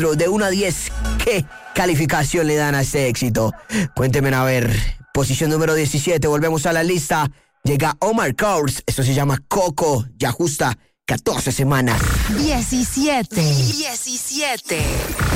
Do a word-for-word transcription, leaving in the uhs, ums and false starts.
maestro, de uno a diez, ¿qué calificación le dan a este éxito? Cuéntenme a ver. Posición número diecisiete, volvemos a la lista. Llega Omar Courtz, esto se llama Coco, ya justa catorce semanas. diecisiete. diecisiete.